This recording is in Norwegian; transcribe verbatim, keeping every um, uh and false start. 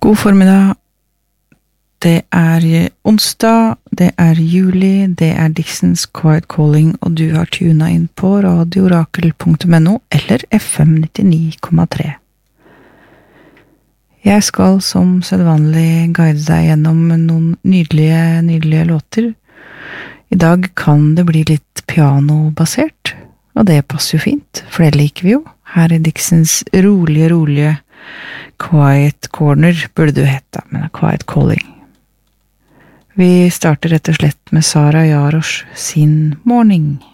God formiddag. Det er onsdag, det er juli, det er Dixons Quiet Calling, og du har tunet inn på radio orakel punktum no eller F M nittini komma tre. Jeg skal som sedvanlig guide deg gjennom noen nydelige, nydelige låter. I dag kan det bli litt piano-basert, og det passer jo fint, for det liker vi jo. Her i Dixons rolige, rolige Quiet Corner burde du hete, men Quiet Calling. Vi starter rett og slett med Sara Jarosz sin Morning.